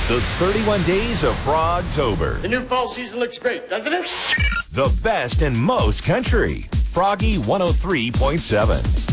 The 31 Days of Frogtober. The new fall season looks great, doesn't it? The best and most country. Froggy 103.7.